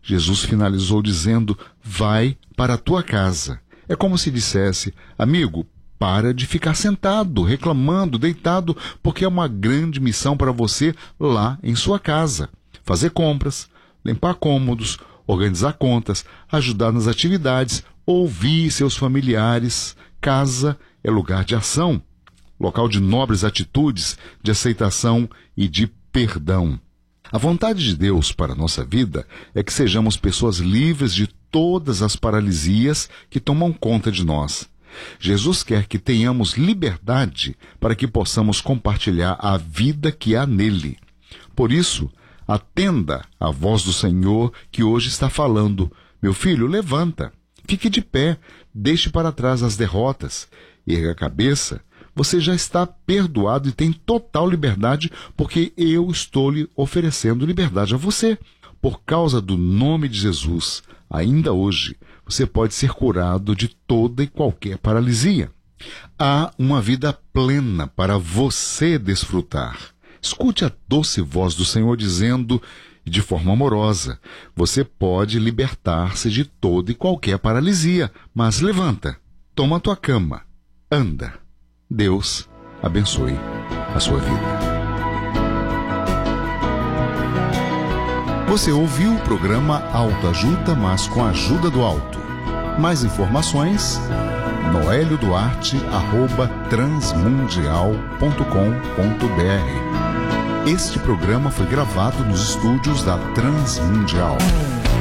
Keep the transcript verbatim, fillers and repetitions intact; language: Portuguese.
Jesus finalizou dizendo: vai para a tua casa. É como se dissesse: amigo, para de ficar sentado, reclamando, deitado, porque é uma grande missão para você lá em sua casa. Fazer compras, limpar cômodos, organizar contas, ajudar nas atividades, ouvir seus familiares. Casa é lugar de ação, local de nobres atitudes, de aceitação e de perdão. A vontade de Deus para a nossa vida é que sejamos pessoas livres de todas as paralisias que tomam conta de nós. Jesus quer que tenhamos liberdade para que possamos compartilhar a vida que há nele. Por isso, atenda à voz do Senhor que hoje está falando: meu filho, levanta, fique de pé, deixe para trás as derrotas, erga a cabeça. Você já está perdoado e tem total liberdade, porque eu estou lhe oferecendo liberdade a você. Por causa do nome de Jesus, ainda hoje, você pode ser curado de toda e qualquer paralisia. Há uma vida plena para você desfrutar. Escute a doce voz do Senhor dizendo, de forma amorosa: você pode libertar-se de toda e qualquer paralisia, mas levanta, toma a tua cama, anda. Deus abençoe a sua vida. Você ouviu o programa Autoajuda, mas com a ajuda do alto. Mais informações, noelio duarte arroba transmundial ponto com ponto br. Este programa foi gravado nos estúdios da Transmundial.